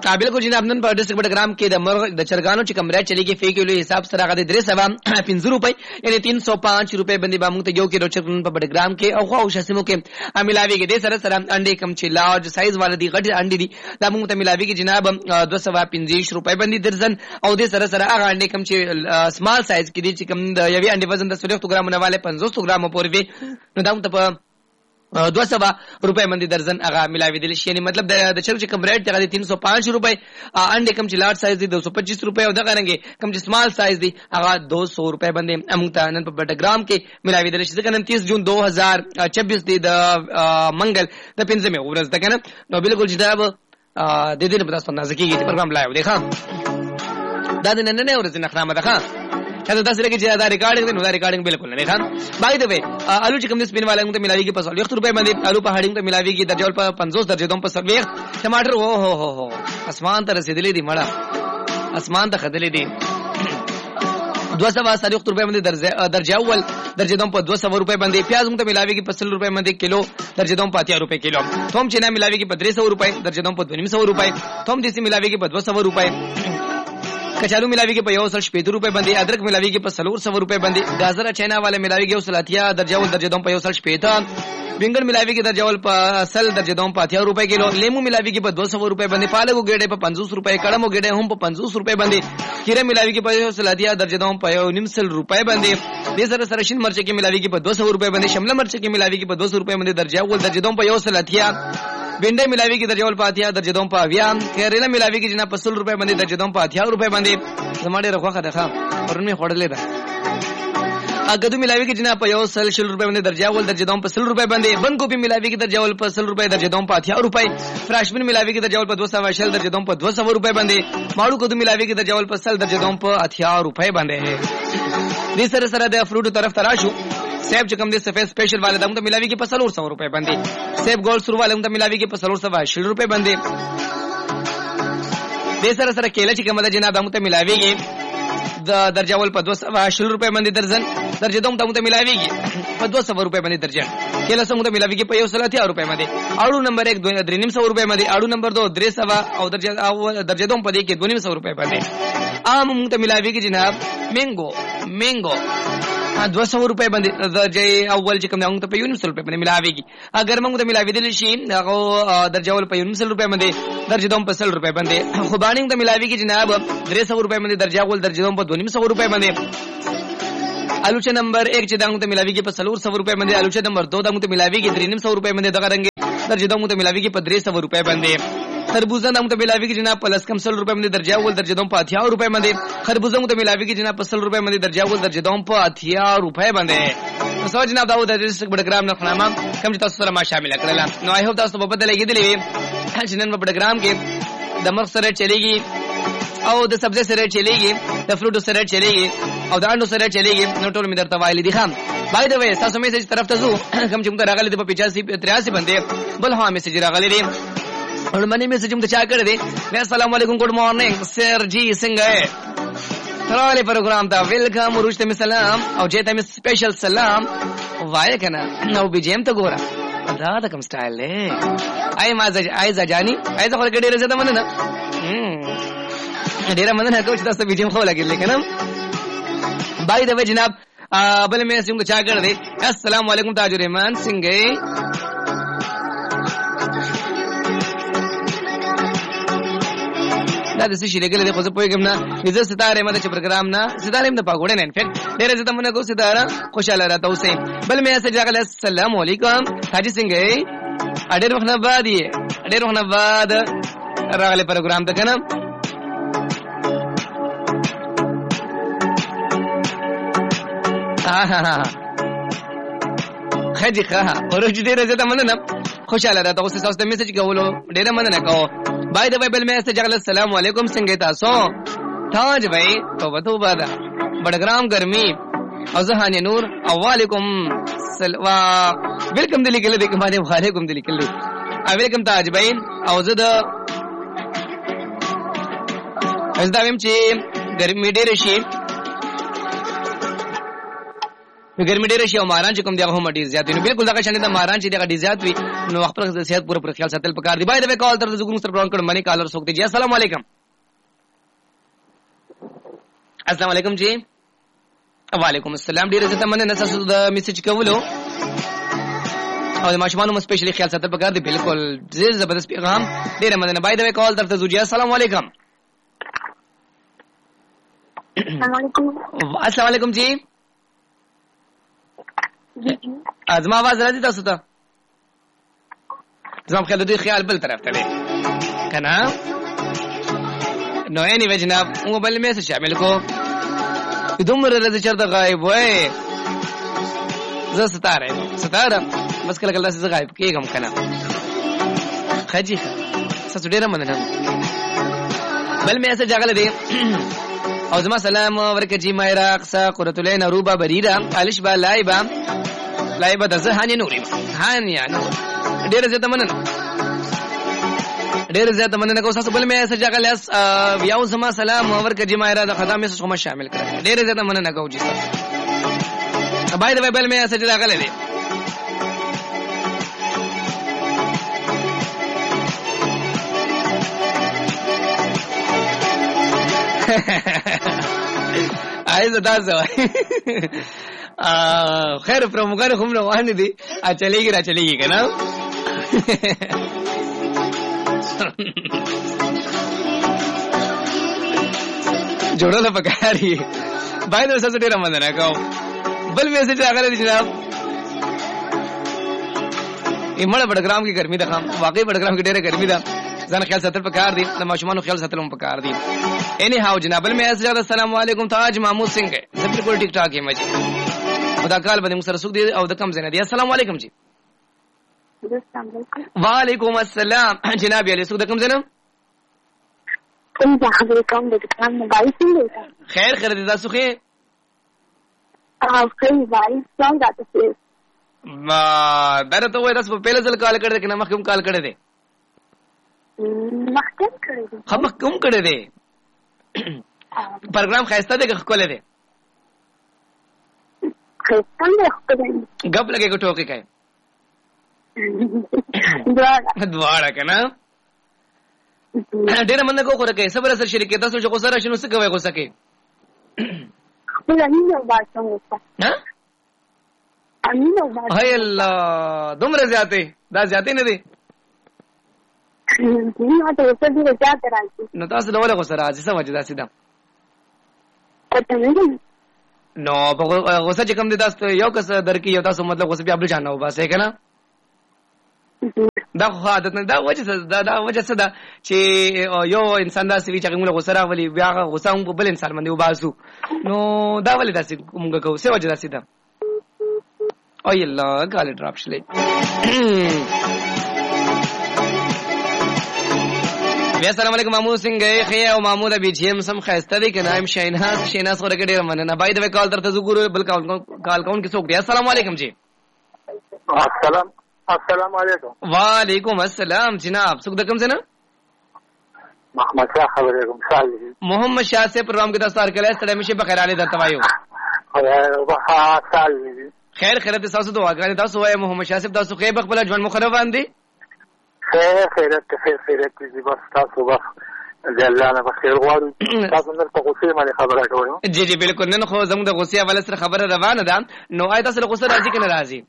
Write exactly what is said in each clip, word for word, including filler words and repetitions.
بالکل جناب نن په ډیسټریکټ بډګرام کې د مرغ د چرګانو چې کمره چلیږي فی کیلو حساب سره غدي درې سوا پنځه روپۍ یعنی تین سو پانچ روپۍ باندې به موږ ته یو کیلو چرګان په بډګرام کې او خو شسمو کې ملاويږي د سره سره انډې کم چې لارج سایز والا دي غټ انډې دي دا موږ ته ملاويږي جناب دوه سوا پنځه روپۍ باندې درځن او د سره سره هغه انډې کم چې سمال سایز کې دي چې کم یوې انډې وزن د څلور ګرامونه والے پنځوس ګرام پورې وي نو دا موږ ته په دو سوا روپے باندې درجن هغه ملاوي دي شي یعنی مطلب د چرګ چې کم ریټ هغه تین سو پانچ روپے انډې کم چې لارج سایز دي دو سو پچیس روپے او دغه رنګ کم چې سمال سایز دي هغه دو سو روپے باندې موږ ته نن په بډګرام کې ملاوي دي شي ځکه نن تیس جون دو هزار چوبیس دی د منګل د پنځمه ورځ ده کنه نو بالکل جناب د دې په تاسو نازکیږي چې پروګرام لایو دی ښا دا د نن نه ورځ نه خرامه ده ښا کله تاسو لکه چې دا ریکارډینګ دی نو دا ریکارډینګ بالکل نه ښا بای دی وی الو چې کوم د سپین والے موږ ته ملاويږي په سلوخت روپے باندې الو په هډینګ ته ملاويږي درجه په پنځوس درجه دوم په سلوخت ټماټر او هو هو هو اسمان ته رسیدلې دي مړه اسمان ته خدلې دي دو سوا سلوخت روپے باندې درجه درجه اول درجه دوم په دو سو روپے باندې پیاز موږ ته ملاويږي په سل روپے باندې کیلو درجه دوم په اتیا روپے کیلو ثوم چې نه ملاويږي په درې سو روپے درجه دوم په دو سو روپے ثوم دې سي ملاويږي په دو سو روپے کچالو ملاويږي په یو سل شپږ روپے باندې ادرک ملاويږي په سلور سو روپے باندې گازر چینا والے ملاويږي او سلاتیا درجه ول درجه دوم په یو سل شپږ بینګن ملاويږي درجه ول په سل درجه دوم په اتیا روپے کیلو لیمو ملاويږي په دو سو روپے باندې پالګو ګډه په پنځوس روپے کړمو ګډه هم په پنځوس روپے باندې کیره ملاويږي په یو سلاتیا درجه دوم په یو نیم سل روپے باندې دې سره سره شین مرچ کې ملاويږي په دو سو روپے باندې شمله مرچ کې ملاويږي په دو سو روپے باندې درجه ول درجه دوم په یو سلاتیا بینډه ملاويږي درجه ول په اتیا درجه دوم په اویا کیرلا ملاويږي جنا په سل روپے باندې درجه دوم په اتیا روپے باندې زماړي رخواخه ده ښا ورنه خړلې ده اګدو ملاويږي جنا په یو سل شل روپے باندې درجه ول درجه دوم په سل روپے باندې بندګوبي ملاويږي درجه ول په سل روپے درجه دوم په اتیا روپے فراشبین ملاويږي درجه ول په دو سو شل درجه دوم په دو سو روپے باندې ماړو کدو ملاويږي درجه ول په سل درجه دوم په اتیا روپے باندې دې سره سره د فروټ طرف تراشو سیب چې کوم دي سفید سپیشل والے دمو ته ملاويږي په سلور سو روپے باندې سیب ګولډ سور والے دمو ته ملاويږي په سلور سو شل روپے باندې دې سره سره کېله چې کوم ده جناب دمو ته ملاويږي د درجه ول په دو سو شل روپے باندې درجن درجه دوم دمو ته ملاويږي په دو سو روپے باندې درجن کېله سمو ته ملاويږي په یو سل اتیا روپے باندې اړو نمبر یک درې نیم سو روپے باندې اړو نمبر دو درې سو او درجه او درجه دوم په دې کې دو نیم سو روپے باندې عام موږ ته ملاويږي جناب مینګو مینګو دو سو روپے باندې درجه اول چې کوم موږ ته په یو نیم سل روپے باندې ملاويږي اگر موږ ته ملاوي دي شي هغه درجه اول په یو نیم سل روپے باندې درجه دوم په سل روپے باندې خو باندې ته ملاويږي جناب درې سو روپے باندې درجه اول درجه دوم په دو نیم سو روپے باندې الوچه نمبر یک چې دغه ته ملاويږي په سلور سو روپے باندې الوچه نمبر دو دغه ته ملاويږي درې نیم سو روپے باندې دغه رنګ درجه دوم ته ملاويږي په درې سو روپے باندې خربوزه دغه ته ملاويږي جناب په لس کم سل روپے باندې درجه اول درجه دوم په اتیا روپے باندې خربوزه ته ملاويږي جناب په سل روپے باندې درجه اول درجه دوم په اتیا روپے باندې سو جناب داوود د ډیسټریکټ بډګرام نه خنامه کوم چې تاسو سره ما شامل کړل نو آی هوپ تاسو په بدل کېدلې چې نن په بډګرام کې د مرغ سره چلیږي او د سبزی سره چلیږي د فروټ سره چلیږي او د انډو سره چلیږي نو ټول می درته وایلی دي خام بای د وې تاسو میسج طرف ته زو کوم چې موږ راغلي د پچاسی تریاسی باندې بل ها میسج راغلي دي اور منی میسج موږ چا کړی دي السلام علیکم ګډ مارننګ سر جی څنګه ہے تراله پروګرام دا ویلکم ورشته می سلام او جته می سپیشل سلام وای کنه نو بجیم ته ګورا دا دا کوم سټایل له آی ما آی ځانی آی ځخه ګډه رزه منه نه ډیر مننه کوم چې تاسو بجیم خو لګیل کنه بای د جناب بل می څنګه چا کړ دې السلام علیکم تاج الرحمن څنګه دا د سشي لګل دي خو زه پوهیږم نه زه ستاره مده چې پروګرام نه ستاره مده پاګوړې نه انفیکټ ډېر زه تمنه کو ستاره خوشاله راته اوسې بل مې اسه جاګل السلام علیکم حاجی څنګه اډېر وخت نه بعد یې اډېر وخت نه بعد راغله پروګرام ته کنه خجی ښه ورځ ډېر زه تمنه نه خوشاله راته اوسې تاسو د میسج کولو ډېر مننه کوم بای د بل میں سے جگل السلام علیکم څنګه تاسو تاج بھائی توبه توبه دا بډګرام ګرمي او زهانه نور او علیکم سلام ویلکم دلی کله دې باندې وعلیکم دلی کله ویلکم تاج بھائی او زه د ازدا ویم چې ګرمي ډېر شي ګرمي ډېر شي او ماران چې کوم دی هغه هم ډېر زیات وي نو بالکل دا شان د ماران چې دغه ډېر زیات وي نو خپل صحت پوره پر خیال ساتل پکار دی. باید به کال تر زګون سره پرون کړه منی کالر سوک دی. السلام علیکم. السلام علیکم جی. وعلیکم السلام. ډیر عزت مننه تاسو د میسج کولو او د ماشومانو سپیشلی خیال ساتل پکار دی. بالکل ډیر زبردست پیغام. ډیر مننه. باید به کال تر ته زوجي. السلام علیکم. السلام علیکم. السلام علیکم جی. ازما आवाज راځي تاسو ته؟ زما خیال دوی خیال بل طرف ته دی کنه. نو اني وجناب مو بل میسج شامل کو دومره راځي چرته غایب وای زه ستاره ستاره بس کله کله زه غایب کېږم کنه. خجی تاسو ډیر مننه. بل میسج راغلی دی او زما سلام ورکه جی مایرا اقصا قرۃ العین روبا بریرا الش با لایبا لایبا د زهانی نوري هانیا ډیر زیاته مننه. ډیر زیاته مننه کو تاسو بل میسج راغلی یو زما سلام ورکه جی مایرا د خدای میسج کوم شامل کړئ. ډیر زیاته مننه کو جی تاسو باید به بل میسج راغلی دی. آئے زدا زوا خیر پروموګر هم روان دي. ا چلےږي را چلےږي کنه. جوړه پکاري. باید اوسه ډیر مننه کوم. بل میسج راغلی دی جناب ایمړه بډګرام کی ګرمي ده. واقعي بډګرام کې ډیره ګرمي ده. ځان خیال ساتل پکار دي. د ماشومانو خیال ساتل هم پکار دي. اني هاو جناب بل میسج راغلی. السلام علیکم. تاج محمود سنگ زه بالکل ټیک ټاک یم جی. خدا کال باندې مسر سوق دی او د کم زنه دی. السلام علیکم جی. وعلیکم السلام جناب علی سوق د کم زنه. خیر خیر دي تاسو خیر. او خیر وای څنګه تاسو ما درته وای تاسو په پیله ځل کال کړی کنه مخکې کال کړی دی؟ مخکې کړی دی. هم کوم کړی دی؟ پروګرام خاصه دی که خپل دی؟ خاصه دی خپل دی. غب لګې کو ټوکې کوي. دواړه دواړه کنه. ډېر مننه کو خو راکې صبر سره شریک تاسو چې غوسه راشي نو څه کوي غوسه کې؟ خپل امینه باسم وسه. ها؟ امینه باسم. هاي الله دومره زیاتې دا زیاتې نه دي. نه ته څه دې زیات راځي. نو تاسو له غوسه راځي څه وجه داسې ده؟ نو په غوسه چې کوم دي تاسو یو کس درکې یو تاسو مطلب غوسه بیا بل جانو باسه کنه. دا خو عادت نه دا وجه دا دا وجه څه ده چې یو انسان دا سوي چې موږ غوسه راولي بیا غوسه هم بل انسان باندې وباسو. نو دا ولې داسې موږ کوو څه وجه داسې ده؟ اوه الله ګال ډراپ شلې. السلام علیکم محمود سنگ خیر او محمود ابي جیم سم خاسته دي کنه ایم شیناس شیناس ورګه ډیر مننه. باید به کال ترته زګور بل کال کون کې څوک دی؟ السلام علیکم جی. السلام السلام علیکم. وعلیکم السلام جناب څوک د کوم څه نه؟ محمد شاه خبرېږم. صالح محمد شاه سے پروګرام کې تاسو سره کله ستړي مشه بخیر علي درته وایو. ها صالح خیر خیرت تاسو دعاګانې تاسو وایي محمد شاه صاحب تاسو خیر بخبل ژوند مخرب باندې خیر خیرت خیر خیرت دې بس تاسو بس دې الله نه بخیر غواړو. تاسو نن په غوسه باندې خبره کوئ. جی جی بالکل نن خو زموږ د غوسه حواله سره خبره روانه ده. نو آی تاسو له غوسه راځي کنه راځي؟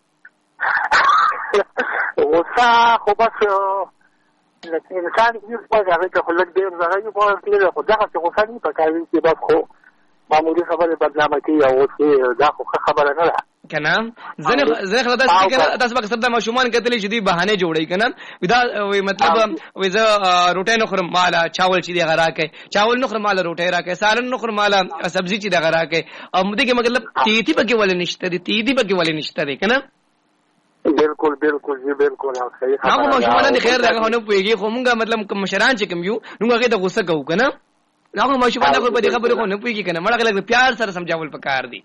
غوسه خو بس لکه انسان یو څه هغه ته خلک ډیر زړه په کله خو دا څه غوسه نه پکاري چې بس خو معمولی خبره بدنامه کوي او څه دا خو خبره نه ده کنه. زنه زنه خدای تاسو کنه تاسو به سره د ماشومان کتلې چې دی بهانه جوړی کنه ودا وی مطلب وی ز روټه نو خرم مالا چاول چې دی غراکه چاول نو خرم مالا روټه راکه سالن نو خرم مالا سبزی چې دی غراکه او مده کې مطلب تیتی پکې ولې نشته دی تیتی پکې ولې نشته دی کنه. بالکل بالکل جی بالکل صحیح خبره. هغه ماشومان خیر راغه نه پويږي خو مونږه مطلب کوم مشران چې کوم یو نو هغه د غوسه کوو کنه. هغه ماشومان خو په دې خبره خو نه پويږي کنه مړه لګ پیار سره سمجاول پکار دی.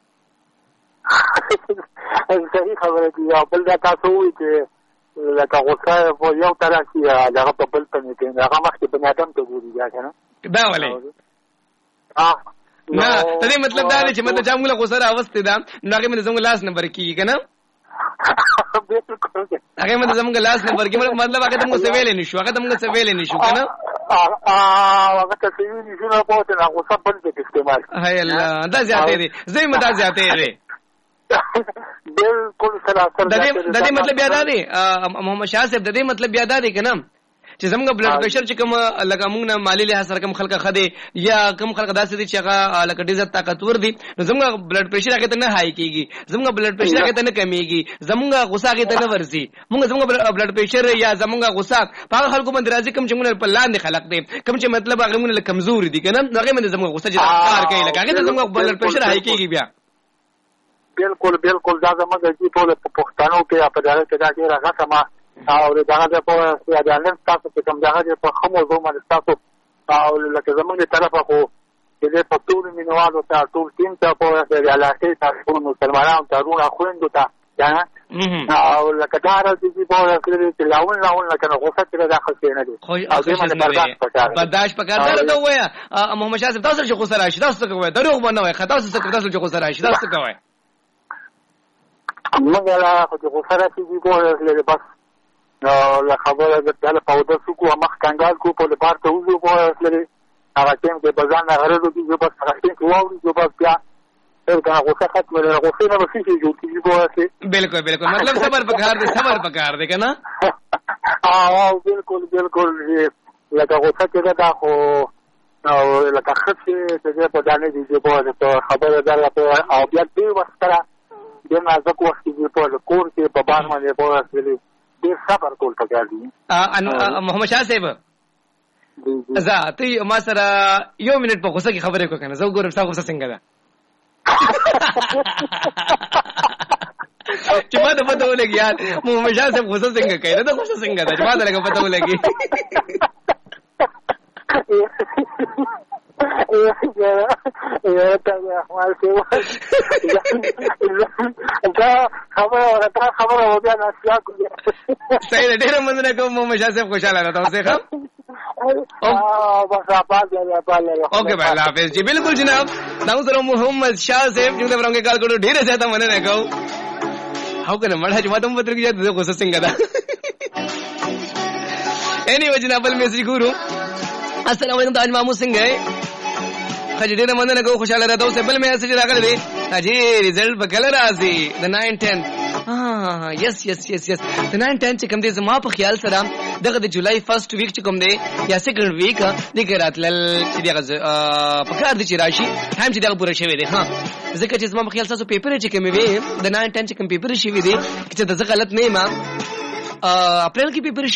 صحیح خبره دی. بل دا تاسو وایي چې لکه غوسه په یو طرح کې هغه په بل په نه کې هغه مخکې بنی آدم ته ګوري دا کنه دا ولې نه ته مطلب دا دی چې مطلب چې موږ غوسه راوستي دا نو هغه موږ زموږ لاس نمبر کیږي کنه. بالکل هغه مې زموږ لاس نمبر کې مطلب هغه ته موږ سویل نشو هغه ته موږ سویل نشو کنه هغه ته سویل نشو نه پوهه نه غوسه بل دې استعمال هاي الله دا زیاتې دي زې مدا زیاتې دي بالکل سره سره د دې مطلب یاد دی محمد شاه صاحب د دې مطلب یاد دی کنه چې زموږ بلډ پريشر چې کوم لکه موږ نه مالی له سره کوم خلک خده یا کوم خلک داسې دي چې هغه لکه ډیزه طاقتور دي نو زموږ بلډ پريشر هغه ته نه هاي کیږي زموږ بلډ پريشر هغه ته نه کمیږي زموږ غوسه هغه ته نه ورسي موږ زموږ بلډ پريشر یا زموږ غوسه په خلکو باندې راځي کوم چې موږ په لاندې خلک دي کوم چې مطلب هغه موږ له کمزور دي کنه هغه باندې زموږ غوسه چې کار کوي لکه هغه ته زموږ بلډ پريشر هاي کیږي بیا بالکل بالکل دا زموږ د ټول په پښتنو کې په دغه کې دا ډیره غټه ما او دغه د په یا د نن تاسو چې کوم دغه په خمو زموږ تاسو او لکه زموږ طرفه خو چې په ټول مینوالو ته ټول ټیم ته په علاقه تاسو مسلمانانو ته ورونه خويندو ته یا او لکه دا راځي چې په کې لاون لاون لکه غوسه چې داخل شي نه دي او دې باندې برداشت پکار دا وایا محمد شاه تاسو چې غوسه راشي تاسو څه کوئ دروغ باندې وای خطا تاسو تاسو چې غوسه راشي تاسو څه کوئ موږ لا خو غوسه راشي په لري بس نو لا خبره د تعالی په ودا سو کو مخ کنګال کو په لپاره ته وځو په لري هغه ټیم کې بزان غرضو دي جو بس هغه ټیم کو او جو بس بیا دا غوسه ختم نه غوسه نه وسی چې جو کی په بالکل بالکل مطلب صبر پکار دي صبر پکار دي کنه او بالکل بالکل لکه غوسه کې دا خو او لکه خصه چې په دانه دي جو په خبره ده او بیا دې وسره دغه ځکه وخت کې په کور کې په بار باندې په اصلي ډیر صبر کول پکار دي محمد شاه صاحب زه ته ما سره یو منټ په غوسه کې خبرې کوم کنه زه ګورم تاسو څنګه ده چې ما ته پته ولګي یار محمد شاه صاحب غوسه څنګه کوي دا غوسه څنګه ده چې ما ته لګه پته ولګي یا ته احوال څه دا خبره ورته خبره و بیا ناسیا کوي صحیح ډېر مننه کوم محمد شاه صاحب خوشاله راته اوسه ښه او بس آباد یا آباد اوکے بھائی اللہ حافظ جی بالکل جناب نام سره محمد شاه صاحب چې موږ ورنګه کال کړو ډېر زیاته مننه کوم هاو کنه مړه چې ماته پتر کې د غوسه څنګه ده اني وجنا بل میسج ګورو السلام علیکم تاج مامو څنګه ہے خج ډېر مننه کوم خوشاله راته اوسه بل میسج راغلی دی اجي رزلټ په کله راځي د ناین ټین ها یس یس یس یس د ناین ټین چې کوم دی زما په خیال سره دغه د جولای فرست ویک چې کوم دی یا سیکنډ ویک د ګراتل چې دغه په کار دي چې راشي ټایم چې دغه پوره شوی دی ها ځکه چې زما په خیال تاسو پیپر چې کوم وی د ناین ټین چې کوم پیپر شوی دی چې د غلط نه ما اپریل کې پیپر